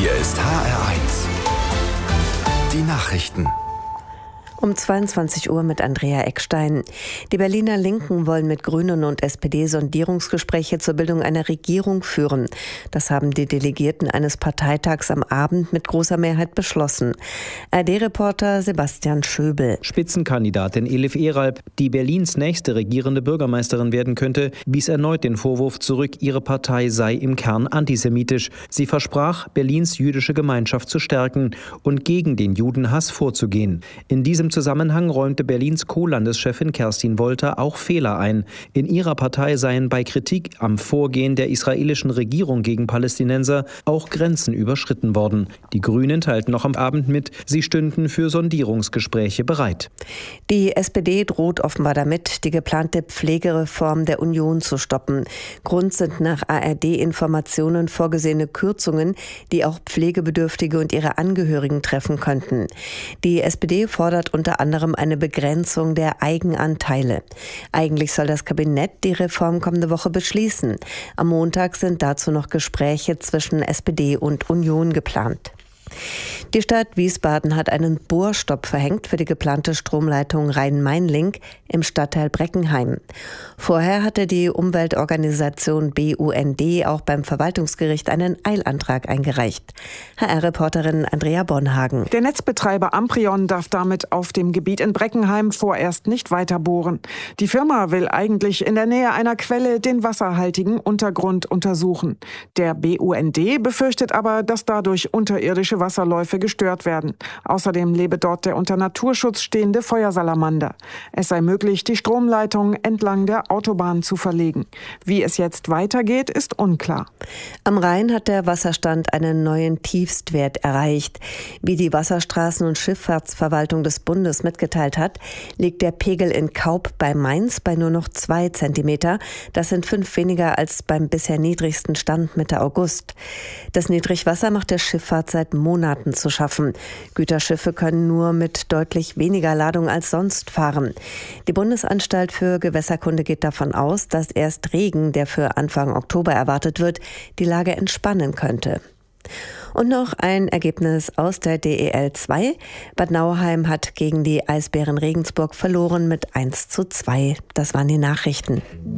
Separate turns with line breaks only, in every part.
Hier ist HR1. Die Nachrichten.
Um 22 Uhr mit Andrea Eckstein. Die Berliner Linken wollen mit Grünen und SPD Sondierungsgespräche zur Bildung einer Regierung führen. Das haben die Delegierten eines Parteitags am Abend mit großer Mehrheit beschlossen. ARD-Reporter Sebastian Schöbel.
Spitzenkandidatin Elif Eralp, die Berlins nächste regierende Bürgermeisterin werden könnte, wies erneut den Vorwurf zurück, ihre Partei sei im Kern antisemitisch. Sie versprach, Berlins jüdische Gemeinschaft zu stärken und gegen den Judenhass vorzugehen. In diesem Zusammenhang räumte Berlins Co-Landeschefin Kerstin Wolter auch Fehler ein. In ihrer Partei seien bei Kritik am Vorgehen der israelischen Regierung gegen Palästinenser auch Grenzen überschritten worden. Die Grünen teilten noch am Abend mit, sie stünden für Sondierungsgespräche bereit.
Die SPD droht offenbar damit, die geplante Pflegereform der Union zu stoppen. Grund sind nach ARD-Informationen vorgesehene Kürzungen, die auch Pflegebedürftige und ihre Angehörigen treffen könnten. Die SPD fordert unter anderem eine Begrenzung der Eigenanteile. Eigentlich soll das Kabinett die Reform kommende Woche beschließen. Am Montag sind dazu noch Gespräche zwischen SPD und Union geplant. Die Stadt Wiesbaden hat einen Bohrstopp verhängt für die geplante Stromleitung Rhein-Main-Link im Stadtteil Breckenheim. Vorher hatte die Umweltorganisation BUND auch beim Verwaltungsgericht einen Eilantrag eingereicht. HR-Reporterin Andrea Bonhagen.
Der Netzbetreiber Amprion darf damit auf dem Gebiet in Breckenheim vorerst nicht weiter bohren. Die Firma will eigentlich in der Nähe einer Quelle den wasserhaltigen Untergrund untersuchen. Der BUND befürchtet aber, dass dadurch unterirdische Wasserläufe gestört werden. Außerdem lebe dort der unter Naturschutz stehende Feuersalamander. Es sei möglich, die Stromleitung entlang der Autobahn zu verlegen. Wie es jetzt weitergeht, ist unklar.
Am Rhein hat der Wasserstand einen neuen Tiefstwert erreicht. Wie die Wasserstraßen- und Schifffahrtsverwaltung des Bundes mitgeteilt hat, liegt der Pegel in Kaub bei Mainz bei nur noch 2 Zentimeter. Das sind 5 weniger als beim bisher niedrigsten Stand Mitte August. Das Niedrigwasser macht der Schifffahrt seit Monaten zu schaffen. Güterschiffe können nur mit deutlich weniger Ladung als sonst fahren. Die Bundesanstalt für Gewässerkunde geht davon aus, dass erst Regen, der für Anfang Oktober erwartet wird, die Lage entspannen könnte. Und noch ein Ergebnis aus der DEL 2. Bad Nauheim hat gegen die Eisbären Regensburg verloren mit 1:2. Das waren die Nachrichten.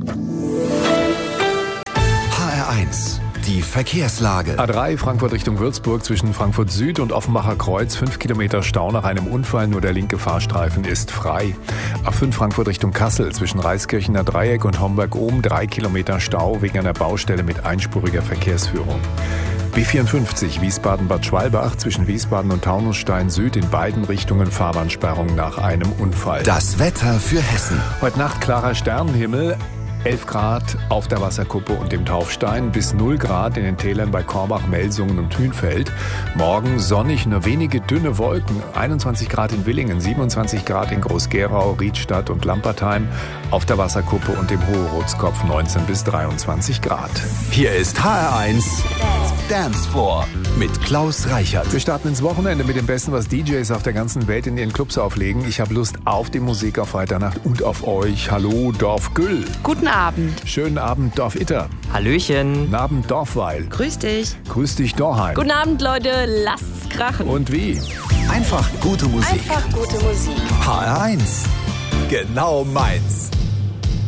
HR1. Die Verkehrslage.
A3 Frankfurt Richtung Würzburg zwischen Frankfurt Süd und Offenbacher Kreuz 5 Kilometer Stau nach einem Unfall, nur der linke Fahrstreifen ist frei. A5 Frankfurt Richtung Kassel zwischen Reiskirchener Dreieck und Homberg oben 3 Kilometer Stau wegen einer Baustelle mit einspuriger Verkehrsführung. B54 Wiesbaden-Bad Schwalbach zwischen Wiesbaden und Taunusstein Süd in beiden Richtungen Fahrbahnsperrung nach einem Unfall.
Das Wetter für Hessen.
Heute Nacht klarer Sternenhimmel. 11 Grad auf der Wasserkuppe und dem Taufstein, bis 0 Grad in den Tälern bei Korbach, Melsungen und Hünfeld. Morgen sonnig, nur wenige dünne Wolken. 21 Grad in Willingen, 27 Grad in Groß-Gerau, Riedstadt und Lampertheim. Auf der Wasserkuppe und dem Hohe-Rotskopf 19 bis 23 Grad.
Hier ist HR1 Dance Floor mit Klaus Reichert.
Wir starten ins Wochenende mit dem Besten, was DJs auf der ganzen Welt in ihren Clubs auflegen. Ich habe Lust auf die Musik auf Freitagnacht und auf euch. Hallo Dorf Güll.
Guten Abend.
Schönen Abend Dorf Itter.
Hallöchen.
Guten Abend Dorfweil.
Grüß dich.
Grüß dich Dorheim.
Guten Abend, Leute. Lasst's krachen.
Und wie?
Einfach gute Musik.
Einfach gute Musik.
HR1. Genau meins.